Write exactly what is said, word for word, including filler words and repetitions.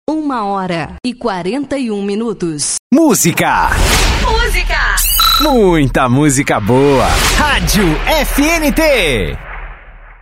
Uma hora e quarenta e um minutos. Música! Música! Muita música boa! Rádio F N T!